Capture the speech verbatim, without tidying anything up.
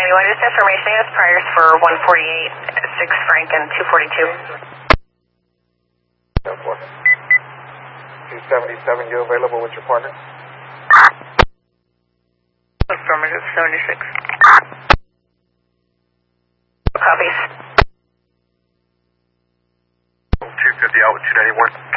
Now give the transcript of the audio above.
you want just information? Yes, priors for one forty-eight, six Frank, and two forty-two. two seventy-seven, you available with your partner? Affirmative, seventy-six. Copies. two fifty out with two ninety-one.